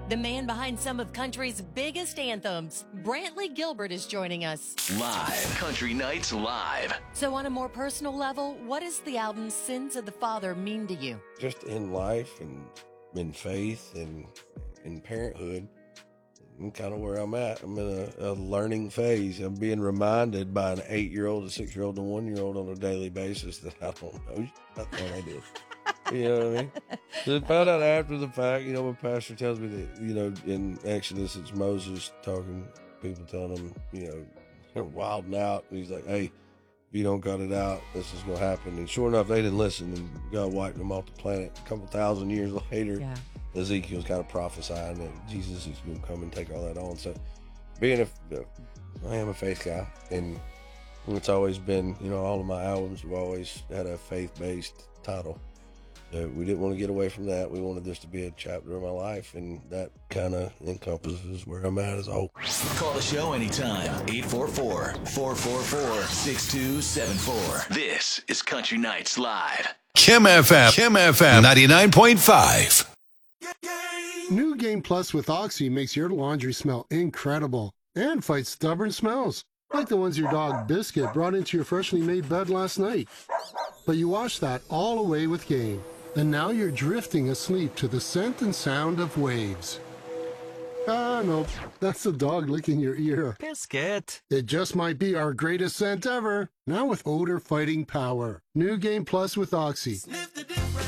The man behind some of country's biggest anthems, Brantley Gilbert, is joining us. Live. Country Nights Live. So on a more personal level, what does the album Sins of the Father mean to you? Just in life and in faith and in parenthood, and kind of where I'm at. I'm in a learning phase. I'm being reminded by an 8-year-old, a 6-year-old, and a 1-year-old on a daily basis that I don't know. I thought I did. You know what I mean? So I found out after the fact, my pastor tells me that, in Exodus, it's Moses talking, people telling him, they're wilding out. And he's like, hey, if you don't cut it out, this is going to happen. And sure enough, they didn't listen, and God wiped them off the planet. A couple thousand years later, Ezekiel's kind of prophesying that Jesus is going to come and take all that on. So I am a faith guy, and it's always been, all of my albums have always had a faith-based title. So we didn't want to get away from that. We wanted this to be a chapter of my life, and that kind of encompasses where I'm at as a whole. Call the show anytime. 844-444-6274. This is Country Nights Live. Kim FM 99.5. New Game Plus with Oxy makes your laundry smell incredible and fights stubborn smells, like the ones your dog Biscuit brought into your freshly made bed last night. But you washed that all away with Game, and now you're drifting asleep to the scent and sound of waves. Ah, no, that's the dog licking your ear. Biscuit. It just might be our greatest scent ever, now with odor-fighting power. New Game Plus with Oxy.